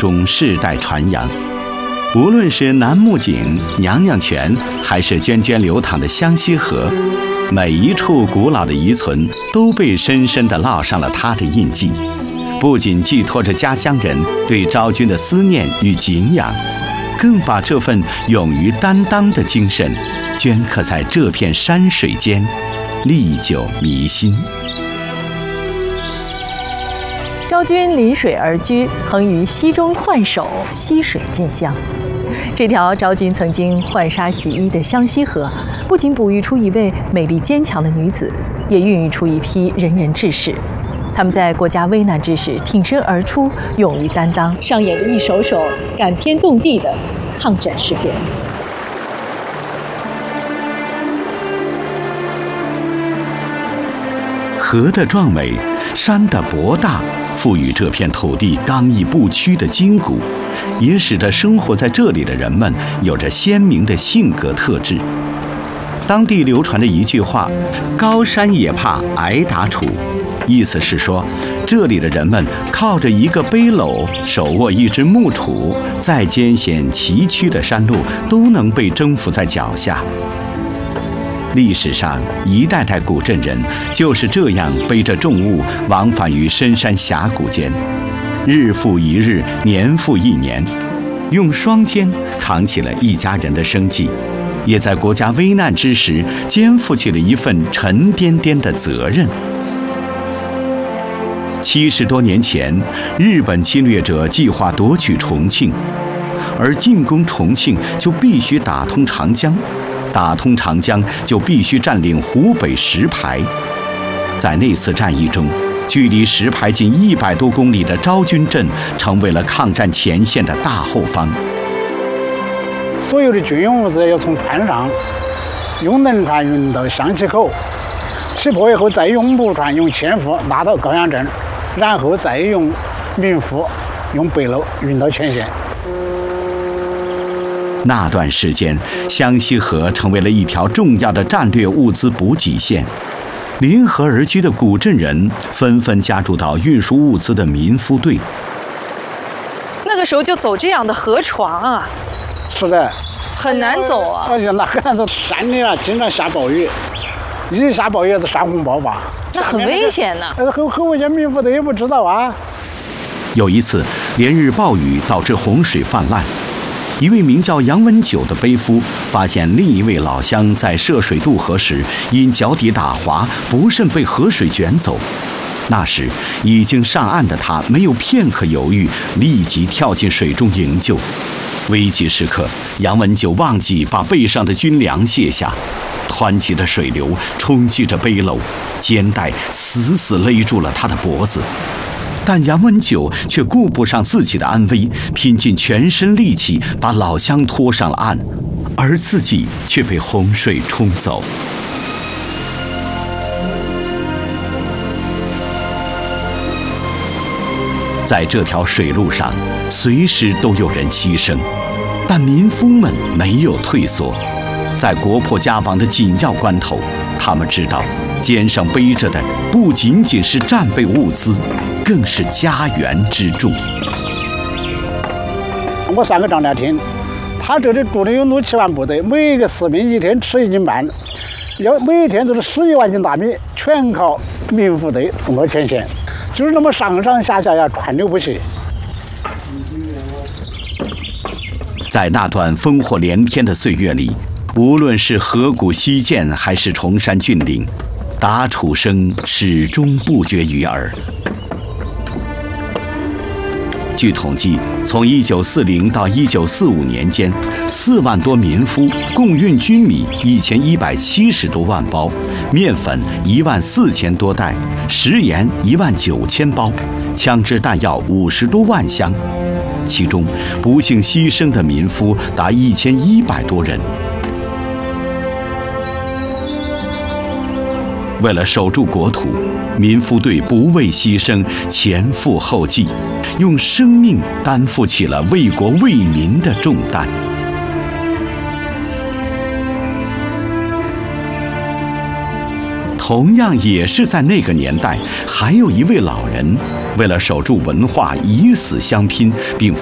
中世代传扬。无论是楠木井、娘娘泉，还是涓涓流淌的湘西河，每一处古老的遗存都被深深地烙上了它的印记，不仅寄托着家乡人对昭君的思念与敬仰，更把这份勇于担当的精神镌刻在这片山水间，历久弥新。 昭君临水而居，横于溪中浣手，溪水见香。这条昭君曾经浣纱洗衣的湘西河，不仅哺育出一位美丽坚强的女子，也孕育出一批仁人志士。他们在国家危难之时挺身而出，勇于担当，上演着一首首感天动地的抗战诗篇。 河的壮美，山的博大，赋予这片土地刚毅不屈的筋骨，也使得生活在这里的人们有着鲜明的性格特质。当地流传着一句话：“高山也怕挨打杵”，意思是说，这里的人们靠着一个背篓，手握一只木杵，再艰险崎岖的山路都能被征服在脚下。历史上，一代代古镇人就是这样背着重物往返于深山峡谷间，日复一日，年复一年，用双肩扛起了一家人的生计，也在国家危难之时肩负起了一份沉甸甸的责任。70多年前，日本侵略者计划夺取重庆，而进攻重庆就必须打通长江，打通长江就必须占领湖北石牌。在那次战役中，距离石牌近100多公里的昭君镇成为了抗战前线的大后方。 所有的军用物资要从船上用轮船运到湘西口，起坡以后再用木船用纤夫拉到高阳镇，然后再用民夫用背篓运到前线。 那段时间，湘西河成为了一条重要的战略物资补给线。临河而居的古镇人纷纷加入到运输物资的民夫队。 那个时候就走这样的河床啊， 是的， 很难走啊。 而且那很难走，山里啊经常下暴雨，一下暴雨就山洪爆发， 那很危险呢。 很危险，民夫队也不知道啊。 有一次，连日暴雨导致洪水泛滥。一位名叫杨文九的背夫发现另一位老乡在涉水渡河时，因脚底打滑，不慎被河水卷走。那时已经上岸的他没有片刻犹豫，立即跳进水中营救。危急时刻，杨文九忘记把背上的军粮卸下，湍急的水流冲击着背篓，肩带死死勒住了他的脖子。但杨文九却顾不上自己的安危，拼尽全身力气把老乡拖上了岸，而自己却被洪水冲走。在这条水路上，随时都有人牺牲，但民夫们没有退缩。在国破家亡的紧要关头，他们知道肩上背着的不仅仅是战备物资，更是家园之助。 我3个张家厅，他这里住的有6、7万部队，每一个士兵一天吃1斤半，每一天都是11万斤大米，全靠民夫队送到前线，就是那么上上下下呀，川流不息。 在那段烽火连天的岁月里，无论是河谷西涧还是崇山峻岭，打杵声始终不绝于耳。据统计，从1940到1945年间，4万多民夫共运军米1170多万包，面粉14000多袋，食盐19000包，枪支弹药50多万箱。其中不幸牺牲的民夫达1100多人。为了守住国土，民夫队不畏牺牲，前赴后继，用生命担负起了为国为民的重担。同样也是在那个年代，还有一位老人为了守住文化以死相拼，并